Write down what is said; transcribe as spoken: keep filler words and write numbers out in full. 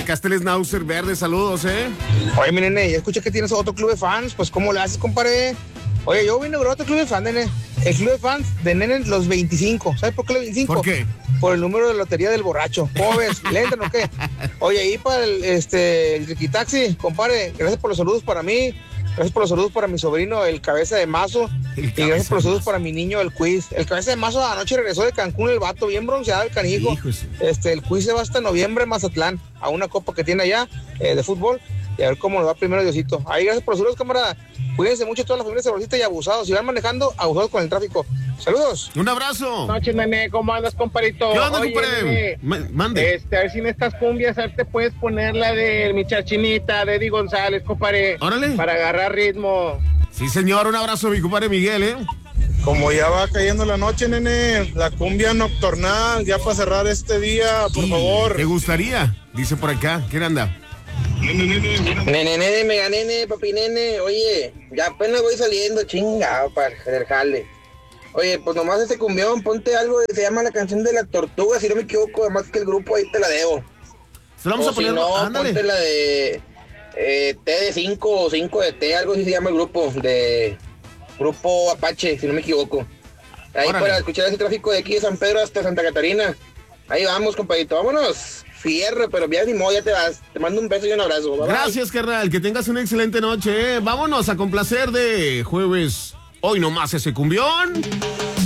acá está el Schnauzer verde, saludos, ¿eh? Oye, mi nene, ya escuché que tienes otro club de fans, pues ¿cómo le haces, compadre? Oye, yo vine a otro club de fans, nene. El club de fans de nene los veinticinco. ¿Sabes por qué los veinticinco? ¿Por qué? Por el número de lotería del borracho. ¿Cómo ves? ¿Le entran o qué? Oye, ahí para el, este, el Riquitaxi, compadre, gracias por los saludos para mí. Gracias por los saludos para mi sobrino, el Cabeza de Mazo. Y gracias por los saludos para mi niño, el Quiz. El Cabeza de Mazo anoche regresó de Cancún, el vato, bien bronceado, el canijo. Híjose. Este, el Quiz se va hasta noviembre en Mazatlán, a una copa que tiene allá eh, de fútbol. Y a ver cómo nos va primero, Diosito. Ahí, gracias por los saludos, cámara. Cuídense mucho todas las familias sabrositas y abusados. Si van manejando, abusados con el tráfico. Saludos. Un abrazo. Buenas noches, nene, ¿cómo andas, comparito? ¿Qué onda, Oye, compadre? nene, Ma- Mande. Este, a ver si en estas cumbias a ver, te puedes poner la de mi chachinita, de Eddie González, compadre. Órale. Para agarrar ritmo. Sí, señor, un abrazo, mi compadre Miguel, ¿eh? Como ya va cayendo la noche, nene, la cumbia nocturnal, ya para cerrar este día, por Sí, favor. ¿te gustaría? Dice por acá. ¿Quién anda? Nene, nene, mega nene, papi nene, oye, ya apenas voy saliendo, chingado, para el jale. Oye, pues nomás ese cumbión, ponte algo que se llama la canción de la tortuga, si no me equivoco, además que el grupo ahí te la debo. Se lo vamos o a poner. si no, Ándale. ponte la de eh, T de cinco o cinco de T, algo así se llama el grupo, de Grupo Apache, si no me equivoco. Ahí Órale. para escuchar ese tráfico de aquí de San Pedro hasta Santa Catarina. Ahí vamos, compadito, vámonos. Fierro, pero ya ni modo, ya te vas. Te mando un beso y un abrazo. Bye, bye. Gracias, carnal. Que tengas una excelente noche, ¿eh? Vámonos a complacer de jueves. Hoy nomás ese cumbión.